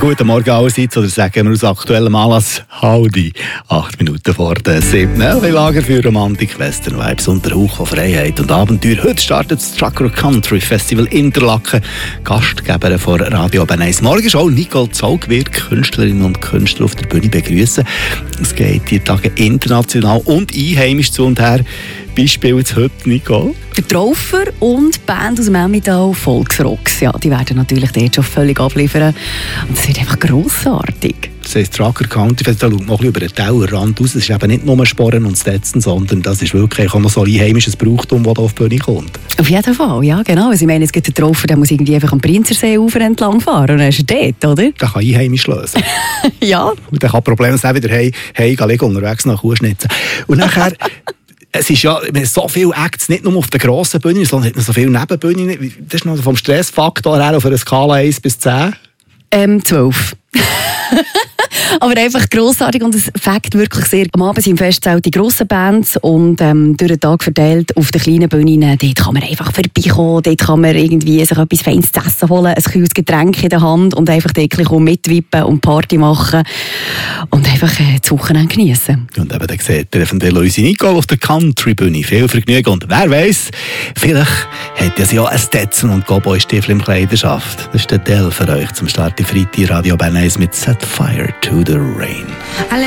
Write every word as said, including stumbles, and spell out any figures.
Guten Morgen allerseits, oder sagen wir aus aktuellem Anlass Howdy. Acht Minuten vor der siebten Lager für Romantik, Western Vibes und der Hauch von Freiheit und Abenteuer. Heute startet das Trucker Country Festival Interlaken. Gastgeberin von Radio Bern eins. Morgen ist auch Nicole Zog, wird Künstlerinnen und Künstler auf der Bühne begrüßen. Es geht die Tage international und einheimisch zu und her. Beispiel jetzt heute, Nicole? Der Traufer und die Band aus dem Emmental Volksrocks. Ja, die werden natürlich dort schon völlig abliefern. Und es wird einfach grossartig. Das heisst, Trucker Country Festival schaut noch ein bisschen über den Tellerrand aus. Es ist eben nicht nur Sporren und Stetzen, sondern das ist wirklich auch noch so ein einheimisches Brauchtum, das hier auf die Bühne kommt. Auf jeden Fall, ja genau. Also ich meine, es gibt einen Traufer, der muss irgendwie einfach am Prinzersee ufer entlang fahren und dann ist er dort, oder? Der kann einheimisch lösen. Ja. Und der kann problemlos auch wieder heim, heim liegen, unterwegs nach Kuh schnitzen. Und nachher... Es ist ja so viele Acts, nicht nur auf der grossen Bühne, sondern hat man so viele Nebenbühnen. Das ist noch vom Stressfaktor her auf einer Skala eins bis zehn. Ähm, zwölf. Aber einfach grossartig und es fängt wirklich sehr. Am Abend sind im Festzelt die grossen Bands und ähm, durch den Tag verteilt auf den kleinen Bühnen. Dort kann man einfach vorbeikommen, dort kann man irgendwie sich etwas Feines zu essen holen, ein kühles Getränk in der Hand und einfach dort mitwippen und Party machen und einfach äh, das Wochenende geniessen. Und eben, dann seht ihr eventuell unsere Nicole auf der Country-Bühne. Viel Vergnügen und wer weiss, vielleicht hat ja sie auch ein Stetson und Cowboy-Stiefel im Kleiderschaft. Das ist der Teil für euch zum Start der Freitag Radio Bern eins mit Set Fire to the Rain.